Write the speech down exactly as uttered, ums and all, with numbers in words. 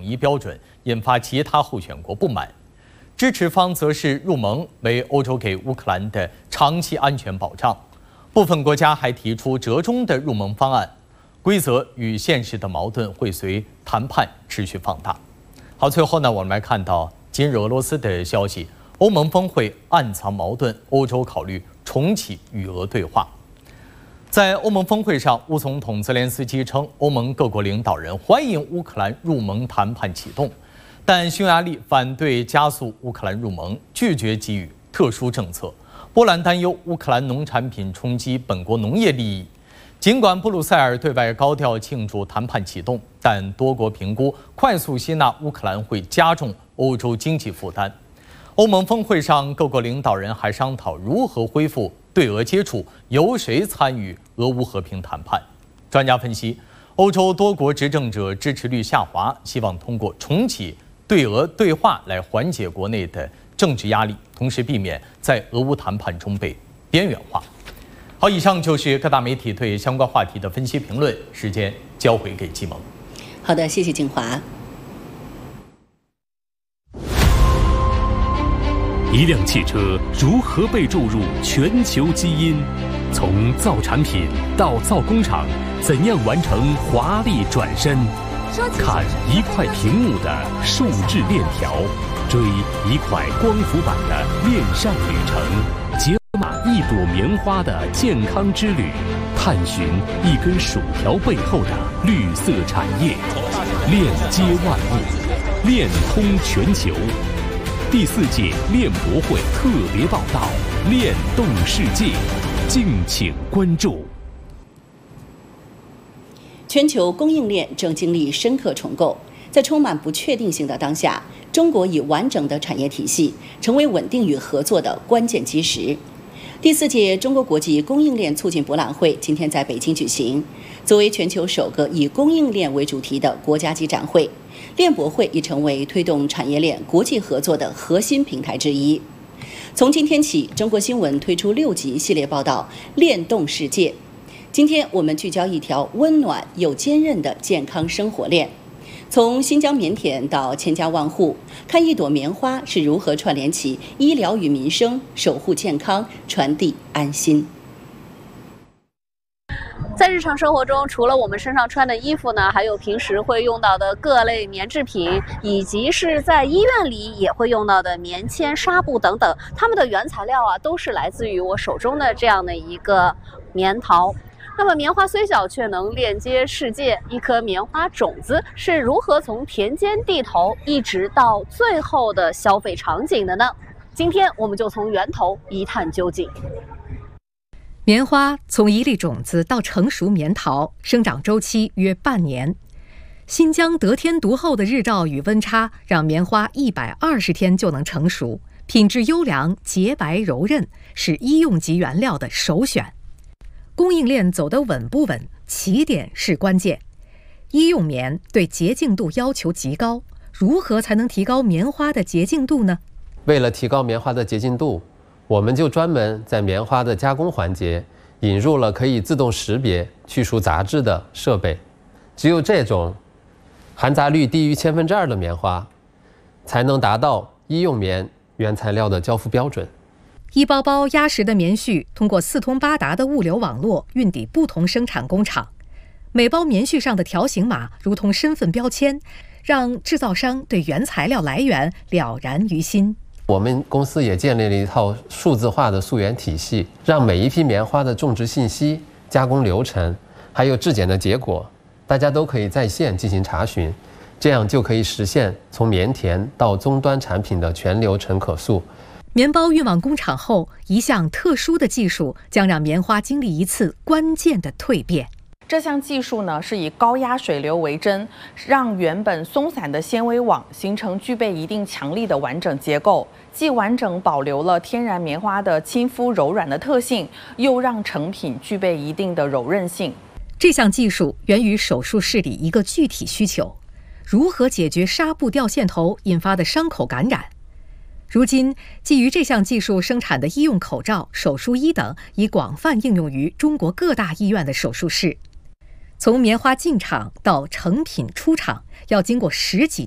一标准，引发其他候选国不满。支持方则是入盟为欧洲给乌克兰的长期安全保障。部分国家还提出折中的入盟方案，规则与现实的矛盾会随谈判持续放大。好，最后呢，我们来看到今日俄罗斯的消息，欧盟峰会暗藏矛盾，欧洲考虑重启与俄对话。在欧盟峰会上，乌总统泽连斯基称，欧盟各国领导人欢迎乌克兰入盟谈判启动，但匈牙利反对加速乌克兰入盟，拒绝给予特殊政策。波兰担忧乌克兰农产品冲击本国农业利益。尽管布鲁塞尔对外高调庆祝谈判启动，但多国评估快速吸纳乌克兰会加重欧洲经济负担。欧盟峰会上，各国领导人还商讨如何恢复对俄接触，由谁参与俄乌和平谈判。专家分析，欧洲多国执政者支持率下滑，希望通过重启对俄对话来缓解国内的政治压力，同时避免在俄乌谈判中被边缘化。好，以上就是各大媒体对相关话题的分析评论，时间交回给季萌。 好的，谢谢静华。 一辆汽车如何被注入全球基因？从造产品到造工厂，怎样完成华丽转身？看一块屏幕的数字链条，追一块光伏板的链上旅程，解码一朵棉花的健康之旅，探寻一根薯条背后的绿色产业，链接万物，链通全球。第四届链博会特别报道，链动世界，敬请关注。 全球供应链正经历深刻重构，在充满不确定性的当下，中国以完整的产业体系成为稳定与合作的关键基石。第四届中国国际供应链促进博览会今天在北京举行，作为全球首个以供应链为主题的国家级展会，链博会已成为推动产业链国际合作的核心平台之一。从今天起，中国新闻推出六集系列报道《链动世界》。今天我们聚焦一条温暖又坚韧的健康生活链，从新疆棉田到千家万户，看一朵棉花是如何串联起医疗与民生，守护健康，传递安心。 在日常生活中，除了我们身上穿的衣服呢，还有平时会用到的各类棉制品，以及是在医院里也会用到的棉签、纱布等等，它们的原材料啊，都是来自于我手中的这样的一个棉桃。那么棉花虽小，却能链接世界。一颗棉花种子是如何从田间地头一直到最后的消费场景的呢？今天我们就从源头一探究竟。 棉花从一粒种子到成熟棉桃，生长周期约半年。新疆得天独厚的日照与温差，让棉花一百二十天就能成熟，品质优良、洁白柔韧，是医用级原料的首选。供应链走得稳不稳，起点是关键。医用棉对洁净度要求极高，如何才能提高棉花的洁净度呢？ 为了提高棉花的洁净度，我们就专门在棉花的加工环节引入了可以自动识别去除杂质的设备。只有这种含杂率低于千分之二的棉花，才能达到医用棉原材料的交付标准。 一包包压实的棉絮通过四通八达的物流网络运抵不同生产工厂，每包棉絮上的条形码如同身份标签，让制造商对原材料来源了然于心。 我们公司也建立了一套数字化的溯源体系，让每一批棉花的种植信息、加工流程，还有质检的结果，大家都可以在线进行查询，这样就可以实现从棉田到终端产品的全流程可溯。 棉包运往工厂后，一项特殊的技术将让棉花经历一次关键的蜕变。 这项技术呢，是以高压水流为针，让原本松散的纤维网形成具备一定强力的完整结构，既完整保留了天然棉花的亲肤柔软的特性，又让成品具备一定的柔韧性。 这项技术源于手术室里一个具体需求：如何解决纱布掉线头引发的伤口感染？如今，基于这项技术生产的医用口罩、手术衣等，已广泛应用于中国各大医院的手术室。从棉花进厂到成品出厂，要经过十几